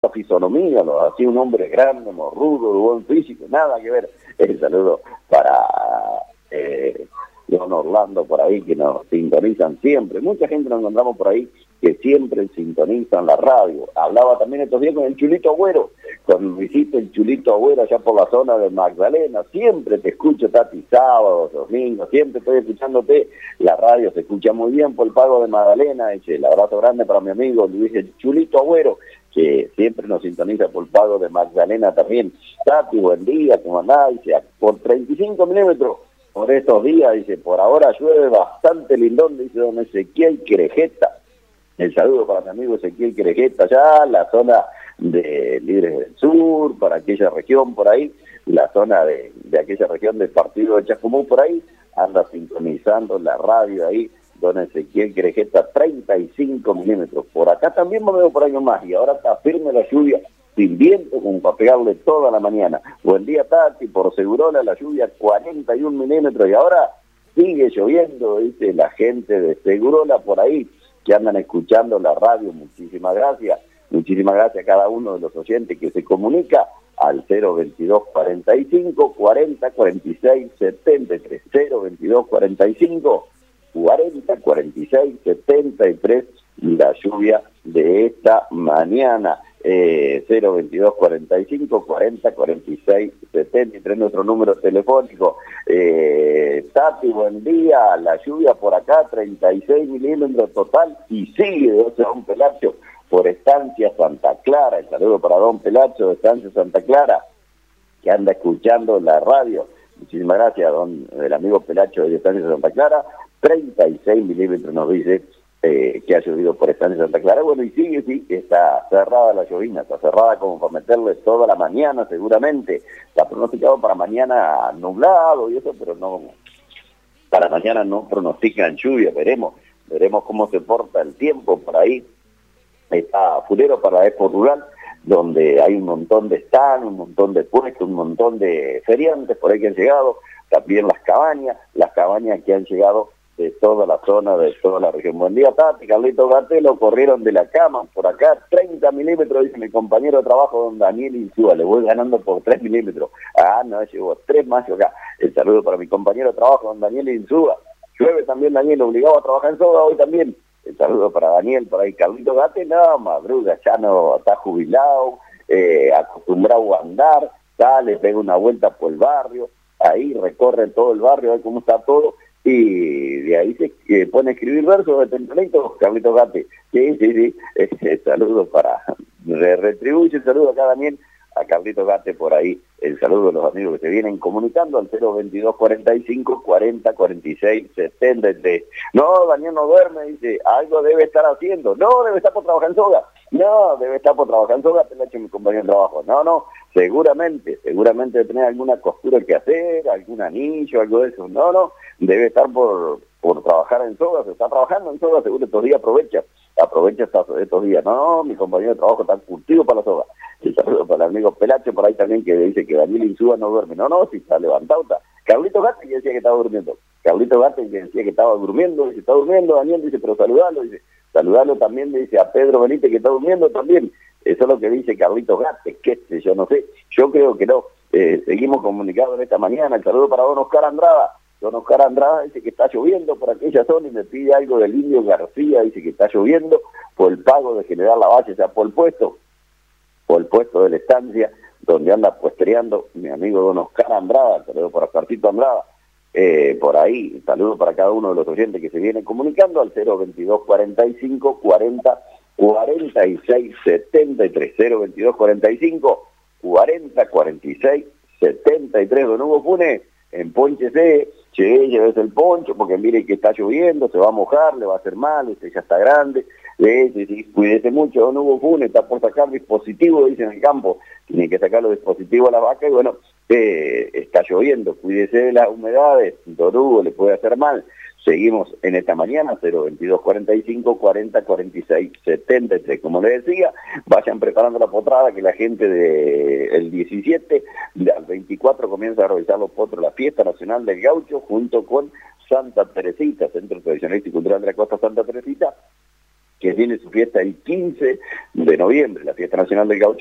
fisonomía, lo hacía un hombre grande, morrudo, de buen físico, nada que ver. El saludo para don Orlando por ahí, que nos sintonizan siempre. Mucha gente nos encontramos por ahí que siempre sintonizan la radio. Hablaba también estos días con el Chulito Agüero, con Luisito el Chulito Agüero allá por la zona de Magdalena. Siempre te escucho, Tati, sábados, domingos, siempre estoy escuchándote. La radio se escucha muy bien por el Pago de Magdalena. El abrazo grande para mi amigo Luis el Chulito Agüero, que siempre nos sintoniza por el Pago de Magdalena también. Tati, buen día, ¿cómo andás? Dice, por 35 milímetros por estos días, dice, por ahora llueve bastante lindón, dice don Ezequiel Querejeta. El saludo para mi amigo Ezequiel Querejeta, allá, la zona de Libres del Sur, para aquella región por ahí, la zona de aquella región del partido de Chascomún por ahí, anda sintonizando la radio ahí, don Ezequiel Querejeta, 35 milímetros. Por acá también me veo por ahí más, y ahora está firme la lluvia, sin viento, como para pegarle toda la mañana. Buen día, Tati, por Segurola la lluvia 41 milímetros, y ahora sigue lloviendo, dice la gente de Segurola por ahí, que andan escuchando la radio. Muchísimas gracias a cada uno de los oyentes que se comunica al 022 45 40 46 73, 022 45 40 46 73, la lluvia de esta mañana. 022 45 40 46 73, nuestro número telefónico. Tati, buen día. La lluvia por acá 36 milímetros total y sigue de don Pelacho por Estancia Santa Clara. El saludo para don Pelacho de Estancia Santa Clara, que anda escuchando la radio. Muchísimas gracias, el amigo Pelacho de Estancia Santa Clara. 36 milímetros nos dice que ha llovido por Estancia Santa Clara. Bueno, y sigue, sí, está cerrada la llovina, está cerrada como para meterle toda la mañana seguramente. Está pronosticado para mañana nublado y eso, pero no, para mañana no pronostican lluvia. Veremos cómo se porta el tiempo por ahí. Está Fulero para la Expo Rural, donde hay un montón de stands, un montón de puestos, un montón de feriantes por ahí que han llegado, también las cabañas que han llegado de toda la zona, de toda la región. Buen día, Tati, Carlito Gate, lo corrieron de la cama, por acá 30 milímetros, dice mi compañero de trabajo, don Daniel Insúa, le voy ganando por 3 milímetros. Ah, no, llegó 3 más acá. El saludo para mi compañero de trabajo, don Daniel Insúa. Llueve también, Daniel, obligado a trabajar en soga hoy también. El saludo para Daniel, por ahí Carlito Gate, no, madruga, ya no está jubilado, acostumbrado a andar, sale, pega una vuelta por el barrio, ahí recorre todo el barrio, a ver cómo está todo, y de ahí se pone a escribir versos de tempranito, Carlito Gate. Sí, saludo para, retribuye el saludo acá, Daniel, a Carlito Gate por ahí, el saludo de los amigos que se vienen comunicando al 022 45 40 46 73. No, Daniel no duerme, dice, algo debe estar haciendo. No, debe estar por trabajar en soga. No, debe estar por trabajar en soga, te lo ha hecho mi compañero de trabajo. No, seguramente debe tener alguna costura que hacer, algún anillo, algo de eso. No, debe estar por trabajar en soga, se está trabajando en soga, seguro estos días aprovecha estos días. No, mi compañero de trabajo está curtido para la soga. El saludo para el amigo Pelacho por ahí también, que dice que Daniel Insúa no duerme. No, si está levantado está. Carlito Gate que decía que estaba durmiendo. Dice, está durmiendo, Daniel, dice, pero saludalo también, dice a Pedro Benítez que está durmiendo también. Eso es lo que dice Carlito Gate, yo no sé, yo creo que no. Seguimos comunicados en esta mañana. El saludo para don Oscar Andrada. Don Oscar Andrada dice que está lloviendo por aquella zona y me pide algo del Indio García, dice que está lloviendo por el Pago de General Lavalle, o sea, por el puesto de la estancia, donde anda puestreando mi amigo don Oscar Andrada, saludo para Oscarcito Andrada, por ahí, saludo para cada uno de los oyentes que se vienen comunicando al 022 45 40 46 73, 022 45 40 46 73, don Hugo Funes, empónchese, llévese el poncho, porque mire que está lloviendo, se va a mojar, le va a hacer mal, usted ya está grande, cuídese mucho, don Hugo Funes, está por sacar dispositivos, dice en el campo, tiene que sacar los dispositivos a la vaca, y bueno, está lloviendo, cuídese de las humedades, don Hugo, le puede hacer mal. Seguimos en esta mañana, 022 45 40 46 73. Como les decía, vayan preparando la potrada, que la gente del 17 al 24 comienza a realizar los potros, la fiesta nacional del gaucho, junto con Santa Teresita, Centro Tradicionalista y Cultural de la Costa Santa Teresita, que tiene su fiesta el 15 de noviembre, la Fiesta Nacional del Gaucho.